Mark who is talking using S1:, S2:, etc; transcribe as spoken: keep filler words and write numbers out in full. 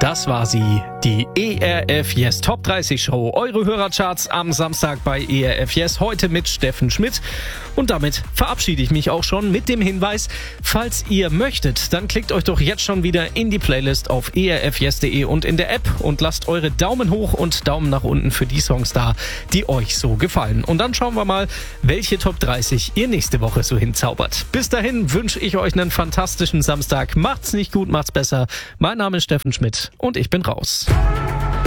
S1: Das war sie, die E R F Yes Top dreißig Show. Eure Hörercharts am Samstag bei E R F Yes, heute mit Steffen Schmidt. Und damit verabschiede ich mich auch schon mit dem Hinweis, falls ihr möchtet, dann klickt euch doch jetzt schon wieder in die Playlist auf e r f yes punkt d e und in der App und lasst eure Daumen hoch und Daumen nach unten für die Songs da, die euch so gefallen. Und dann schauen wir mal, welche Top dreißig ihr nächste Woche so hinzaubert. Bis dahin wünsche ich euch einen fantastischen Samstag. Macht's nicht gut, macht's besser. Mein Name ist Steffen Schmidt und ich bin raus.